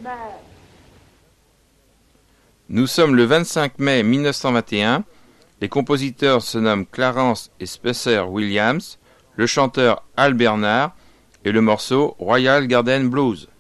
Nous sommes le 25 mai 1921. Les compositeurs se nomment Clarence et Spencer Williams, le chanteur Al Bernard et le morceau Royal Garden Blues.